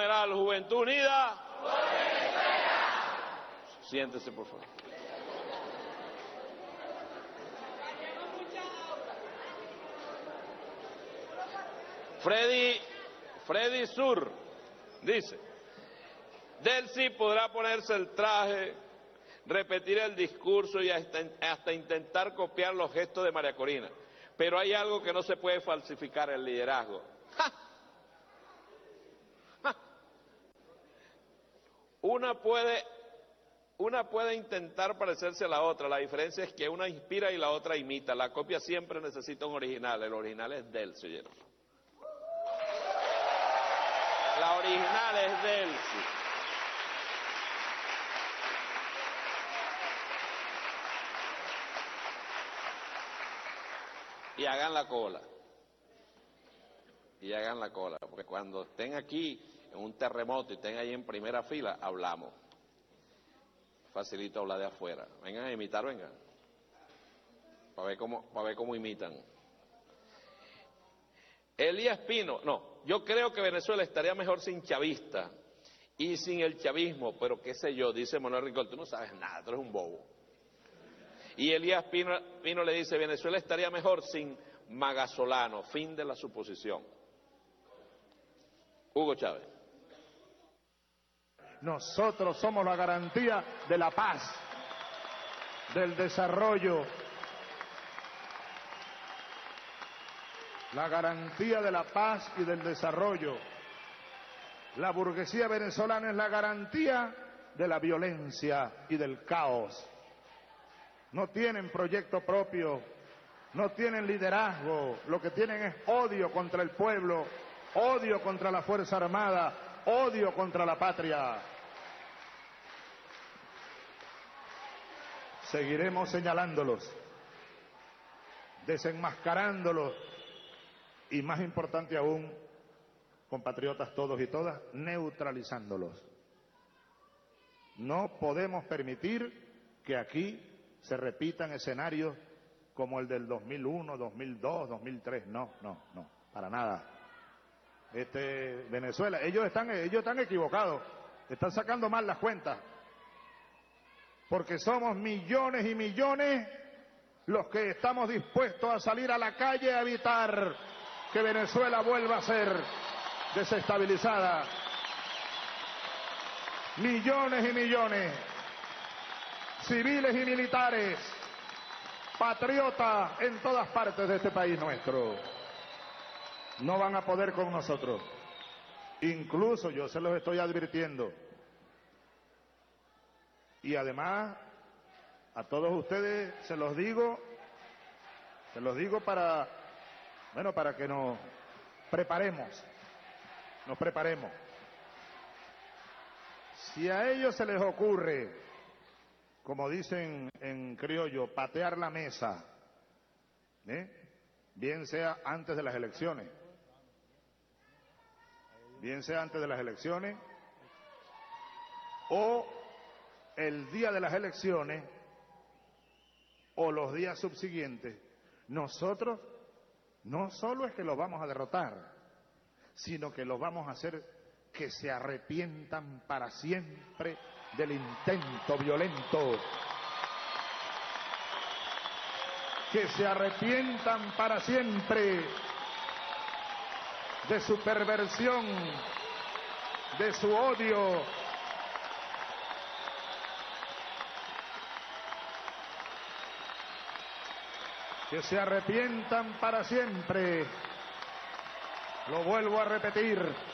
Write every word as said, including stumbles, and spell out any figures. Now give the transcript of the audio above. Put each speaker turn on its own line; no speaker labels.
numeral Juventud Unida. Siéntese, por favor. Freddy, Freddy Sur dice: Delcy podrá ponerse el traje, repetir el discurso y hasta, hasta intentar copiar los gestos de María Corina, pero hay algo que no se puede falsificar: el liderazgo. ¡Ja! ¡Ja! Una puede, una puede intentar parecerse a la otra, la diferencia es que una inspira y la otra imita. La copia siempre necesita un original, el original es Delcy, ¿oyeron? La original es Delcy. Y hagan la cola. Y hagan la cola, porque cuando estén aquí en un terremoto y estén ahí en primera fila, hablamos. Facilito hablar de afuera. Vengan a imitar, vengan. Para ver cómo, para ver cómo imitan. Elías Pino, no, yo creo que Venezuela estaría mejor sin chavista y sin el chavismo, pero qué sé yo, dice Manuel Rincón, tú no sabes nada, tú eres un bobo. Y Elías Pino, Pino le dice: Venezuela estaría mejor sin Magasolano, fin de la suposición. Hugo Chávez.
Nosotros somos la garantía de la paz, del desarrollo, la garantía de la paz y del desarrollo. La burguesía venezolana es la garantía de la violencia y del caos. No tienen proyecto propio, no tienen liderazgo, lo que tienen es odio contra el pueblo, odio contra la Fuerza Armada, odio contra la patria. Seguiremos señalándolos, desenmascarándolos y, más importante aún, compatriotas todos y todas, neutralizándolos. No podemos permitir que aquí se repitan escenarios como el del dos mil uno, dos mil dos, dos mil tres. No, no, no, para nada. Este, Venezuela, ellos están, ellos están equivocados, están sacando mal las cuentas, porque somos millones y millones los que estamos dispuestos a salir a la calle a evitar que Venezuela vuelva a ser desestabilizada. Millones y millones, civiles y militares, patriotas en todas partes de este país nuestro, no van a poder con nosotros. Incluso yo se los estoy advirtiendo. Y además, a todos ustedes se los digo, se los digo para, bueno, para que nos preparemos, nos preparemos. Si a ellos se les ocurre, como dicen en criollo, patear la mesa, ¿eh? bien sea antes de las elecciones, bien sea antes de las elecciones, o el día de las elecciones, o los días subsiguientes, nosotros no solo es que los vamos a derrotar, sino que los vamos a hacer que se arrepientan para siempre del intento violento, que se arrepientan para siempre de su perversión, de su odio, que se arrepientan para siempre, lo vuelvo a repetir,